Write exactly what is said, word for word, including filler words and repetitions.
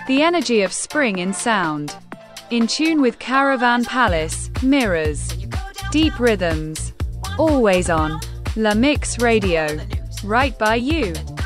The energy of spring in sound. In tune with Caravan Palace, Mirrors. Deep rhythms. Always on. La Mix Radio. Right by you.